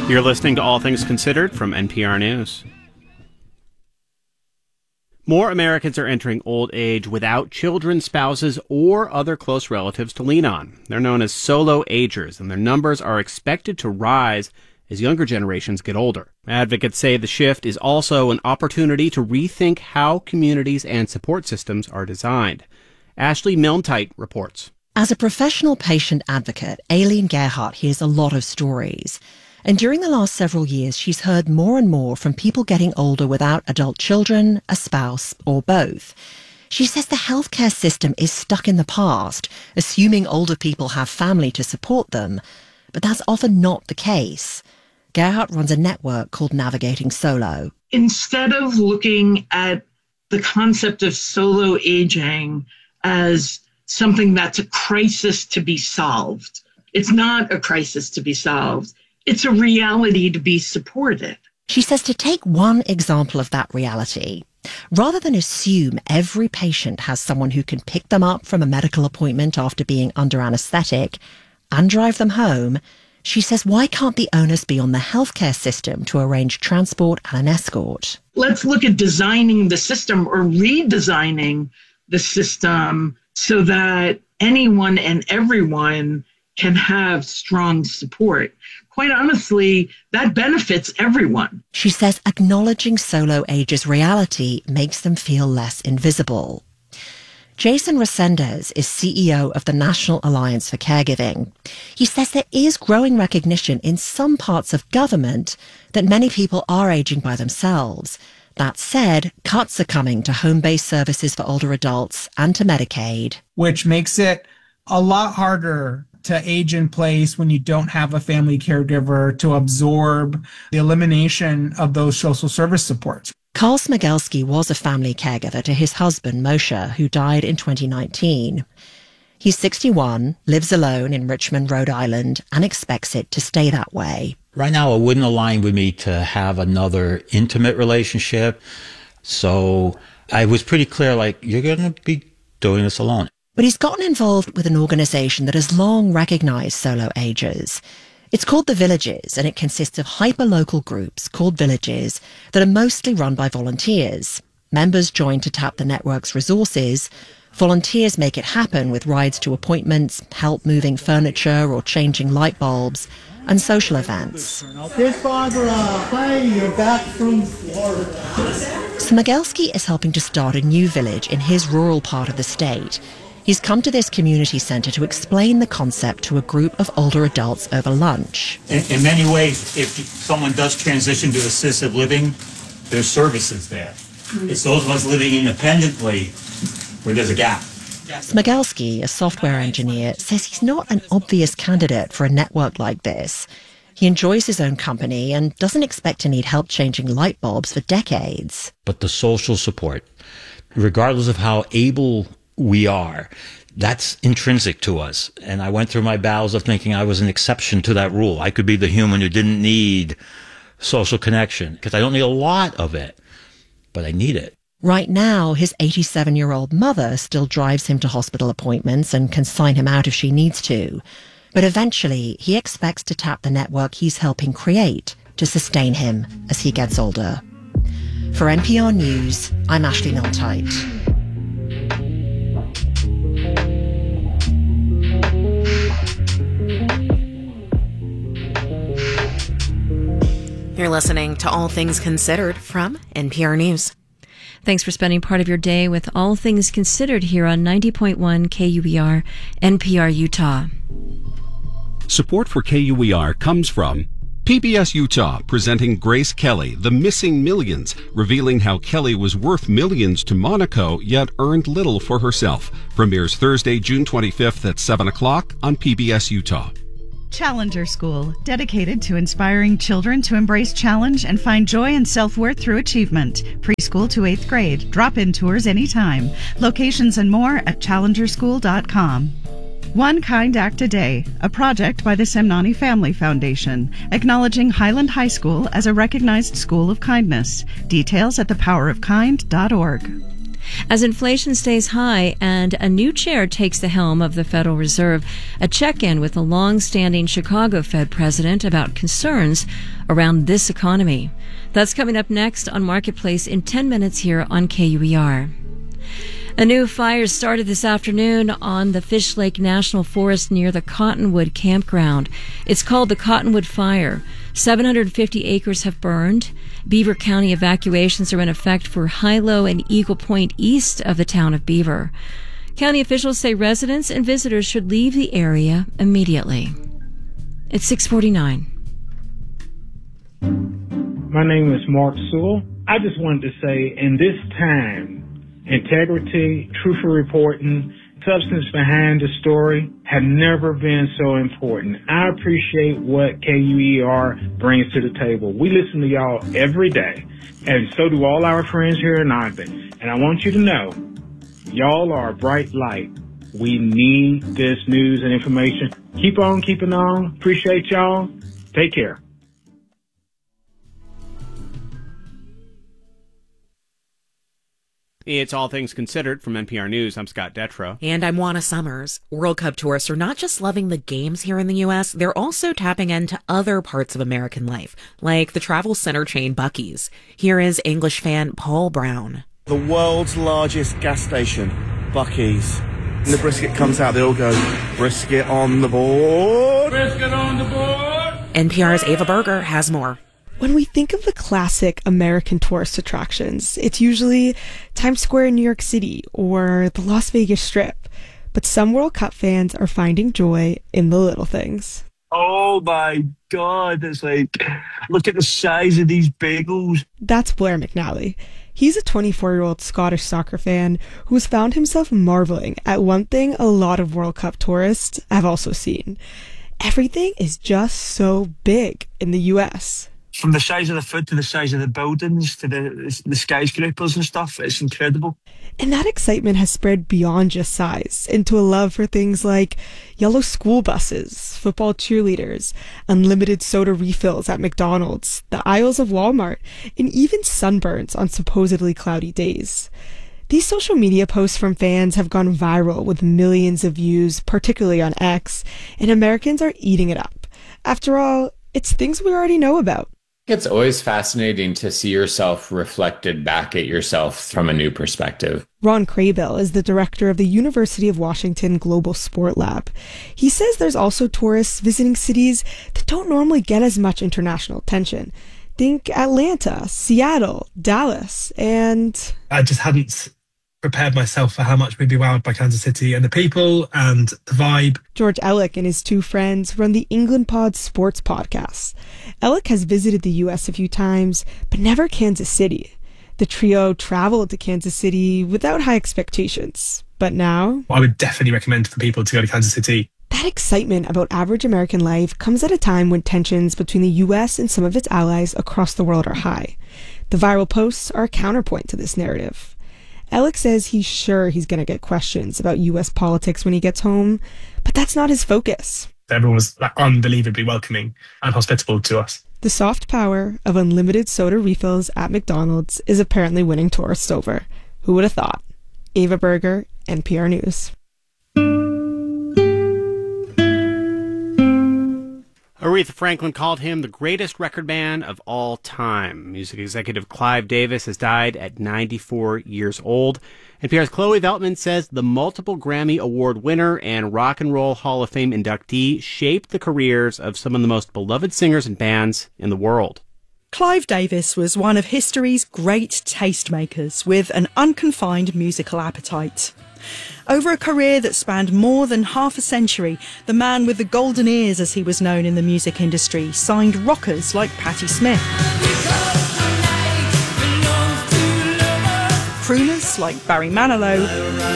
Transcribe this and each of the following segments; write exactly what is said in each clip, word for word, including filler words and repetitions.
You're listening to All Things Considered from N P R News. More Americans are entering old age without children, spouses, or other close relatives to lean on. They're known as solo agers, and their numbers are expected to rise as younger generations get older. Advocates say the shift is also an opportunity to rethink how communities and support systems are designed. Ashley Milne-Tite reports. As a professional patient advocate, Aileen Gerhardt hears a lot of stories. And during the last several years, she's heard more and more from people getting older without adult children, a spouse, or both. She says the healthcare system is stuck in the past, assuming older people have family to support them. But that's often not the case. Gerhardt runs a network called Navigating Solo. Instead of looking at the concept of solo aging as something that's a crisis to be solved, it's not a crisis to be solved. It's a reality to be supported. She says to take one example of that reality, rather than assume every patient has someone who can pick them up from a medical appointment after being under anaesthetic and drive them home, she says, why can't the onus be on the healthcare system to arrange transport and an escort? Let's look at designing the system or redesigning the system so that anyone and everyone can have strong support. Quite honestly, that benefits everyone. She says acknowledging solo agers' reality makes them feel less invisible. Jason Resendez is C E O of the National Alliance for Caregiving. He says there is growing recognition in some parts of government that many people are aging by themselves. That said, cuts are coming to home-based services for older adults and to Medicaid. Which makes it a lot harder to age in place when you don't have a family caregiver to absorb the elimination of those social service supports. Carl Smigelski was a family caregiver to his husband, Moshe, who died in twenty nineteen. He's sixty-one, lives alone in Richmond, Rhode Island, and expects it to stay that way. Right now, it wouldn't align with me to have another intimate relationship. So I was pretty clear, like, you're going to be doing this alone. But he's gotten involved with an organization that has long recognized solo agers. It's called The Villages, and it consists of hyper-local groups called villages that are mostly run by volunteers. Members join to tap the network's resources. Volunteers make it happen with rides to appointments, help moving furniture or changing light bulbs, and social events. This Barbara, hi, you're back from Florida. Smigelski is helping to start a new village in his rural part of the state. He's come to this community center to explain the concept to a group of older adults over lunch. In, in many ways, if someone does transition to assisted living, there's services there. It's those of us living independently where there's a gap. Smigelski, a software engineer, says he's not an obvious candidate for a network like this. He enjoys his own company and doesn't expect to need help changing light bulbs for decades. But the social support, regardless of how able we are, that's intrinsic to us. And I went through my battles of thinking I was an exception to that rule. I could be the human who didn't need social connection because I don't need a lot of it, but I need it. Right now, his eighty-seven-year-old mother still drives him to hospital appointments and can sign him out if she needs to. But eventually, he expects to tap the network he's helping create to sustain him as he gets older. For N P R News, I'm Ashley Milne-Tite. You're listening to All Things Considered from N P R News. Thanks for spending part of your day with All Things Considered here on ninety point one K U E R, N P R Utah. Support for K U E R comes from P B S Utah, presenting Grace Kelly, The Missing Millions, revealing how Kelly was worth millions to Monaco, yet earned little for herself. Premieres Thursday, June twenty-fifth at seven o'clock on P B S Utah. Challenger School, dedicated to inspiring children to embrace challenge and find joy and self-worth through achievement. Preschool to eighth grade. Drop-in tours anytime. Locations and more at challenger school dot com. One Kind Act a Day, a project by the Semnani Family Foundation, acknowledging Highland High School as a recognized school of kindness. Details at the power of kind dot org. As inflation stays high and a new chair takes the helm of the Federal Reserve, a check-in with the long-standing Chicago Fed president about concerns around this economy. That's coming up next on Marketplace in ten minutes here on K U E R. A new fire started this afternoon on the Fish Lake National Forest near the Cottonwood Campground. It's called the Cottonwood Fire. seven hundred fifty acres have burned. Beaver County evacuations are in effect for Hilo and Eagle Point east of the town of Beaver. County officials say residents and visitors should leave the area immediately. It's six forty-nine. My name is Mark Sewell. I just wanted to say, in this time, integrity, truthful reporting, substance behind the story have never been so important. I appreciate what K U E R brings to the table. We listen to y'all every day, and so do all our friends here in Ogden. And I want you to know, y'all are a bright light. We need this news and information. Keep on keeping on. Appreciate y'all. Take care. It's All Things Considered from N P R News. I'm Scott Detrow. And I'm Juana Summers. World Cup tourists are not just loving the games here in the U S, they're also tapping into other parts of American life, like the travel center chain Buc-ee's. Here is English fan Paul Brown. The world's largest gas station, Buc-ee's. When the brisket comes out, they all go, brisket on the board. Brisket on the board. N P R's Ava Berger has more. When we think of the classic American tourist attractions, it's usually Times Square in New York City or the Las Vegas Strip. But some World Cup fans are finding joy in the little things. Oh my God, it's like, look at the size of these bagels. That's Blair McNally. He's a twenty-four-year-old Scottish soccer fan who has found himself marveling at one thing a lot of World Cup tourists have also seen. Everything is just so big in the U S. From the size of the food to the size of the buildings to the the skyscrapers and stuff, it's incredible. And that excitement has spread beyond just size into a love for things like yellow school buses, football cheerleaders, unlimited soda refills at McDonald's, the aisles of Walmart, and even sunburns on supposedly cloudy days. These social media posts from fans have gone viral with millions of views, particularly on X, and Americans are eating it up. After all, it's things we already know about. It's always fascinating to see yourself reflected back at yourself from a new perspective. Ron Craybill is the director of the University of Washington Global Sport Lab. He says there's also tourists visiting cities that don't normally get as much international attention. Think Atlanta, Seattle, Dallas, and... I just hadn't prepared myself for how much we'd be wowed by Kansas City and the people and the vibe. George Ellick and his two friends run the England Pod Sports Podcast. Ellick has visited the U S a few times, but never Kansas City. The trio traveled to Kansas City without high expectations. But now... I would definitely recommend for people to go to Kansas City. That excitement about average American life comes at a time when tensions between the U S and some of its allies across the world are high. The viral posts are a counterpoint to this narrative. Ellick says he's sure he's going to get questions about U S politics when he gets home, but that's not his focus. Everyone was like, unbelievably welcoming and hospitable to us. The soft power of unlimited soda refills at McDonald's is apparently winning tourists over. Who would have thought? Ava Berger, N P R News. Aretha Franklin called him the greatest record man of all time. Music executive Clive Davis has died at ninety-four years old. N P R's Chloe Veltman says the multiple Grammy Award winner and Rock and Roll Hall of Fame inductee shaped the careers of some of the most beloved singers and bands in the world. Clive Davis was one of history's great tastemakers with an unconfined musical appetite. Over a career that spanned more than half a century, the man with the golden ears, as he was known in the music industry, signed rockers like Patti Smith, crooners like Barry Manilow,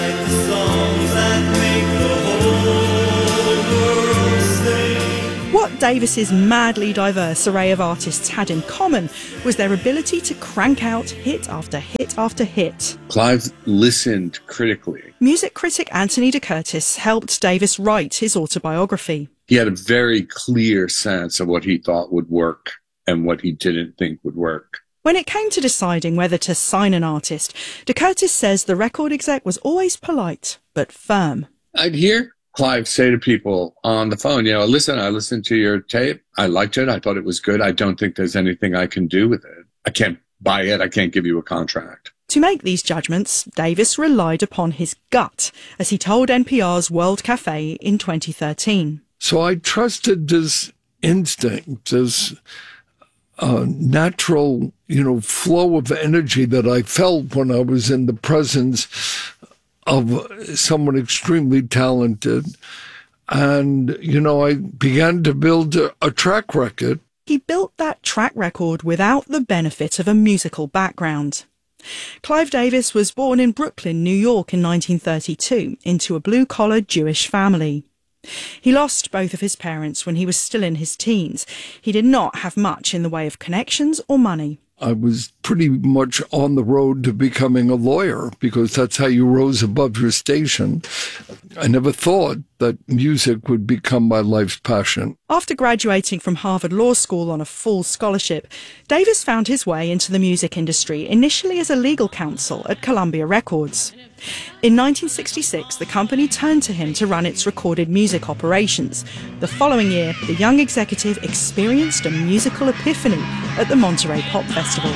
What Davis's madly diverse array of artists had in common was their ability to crank out hit after hit after hit. Clive listened critically. Music critic Anthony de Curtis helped Davis write his autobiography. He had a very clear sense of what he thought would work and what he didn't think would work. When it came to deciding whether to sign an artist, DeCurtis says the record exec was always polite, but firm. I'd hear Clive say to people on the phone, you know, listen, I listened to your tape. I liked it. I thought it was good. I don't think there's anything I can do with it. I can't buy it. I can't give you a contract. To make these judgments, Davis relied upon his gut, as he told N P R's World Cafe in twenty thirteen. So I trusted this instinct, this uh, natural, you know, flow of energy that I felt when I was in the presence of someone extremely talented. And, you know, I began to build a, a track record. He built that track record without the benefit of a musical background. Clive Davis was born in Brooklyn, New York in nineteen thirty-two into a blue-collar Jewish family. He lost both of his parents when he was still in his teens. He did not have much in the way of connections or money. I was pretty much on the road to becoming a lawyer because that's how you rose above your station. I never thought that music would become my life's passion. After graduating from Harvard Law School on a full scholarship, Davis found his way into the music industry initially as a legal counsel at Columbia Records. In nineteen sixty-six, the company turned to him to run its recorded music operations. The following year, the young executive experienced a musical epiphany at the Monterey Pop Festival.